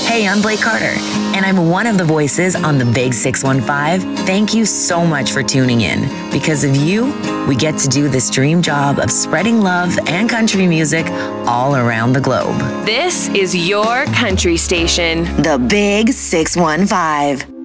Hey, I'm Blake Carter, and I'm one of the voices on the Big 615. Thank you so much for tuning in. Because of you, we get to do this dream job of spreading love and country music all around the globe. This is your country station. The Big 615.